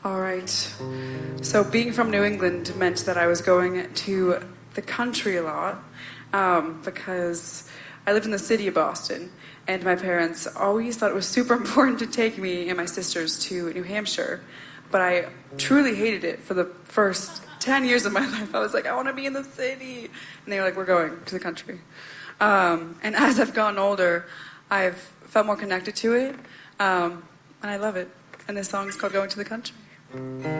All right. So being from New England meant that I was going to the country a lot because I lived in the city of Boston, and my parents always thought it was super important to take me and my sisters to New Hampshire, but I truly hated it for the first 10 years of my life. I was like, I want to be in the city. And they were like, we're going to the country. And as I've gotten older, I've felt more connected to it, and I love it. And this song is called Going to the Country.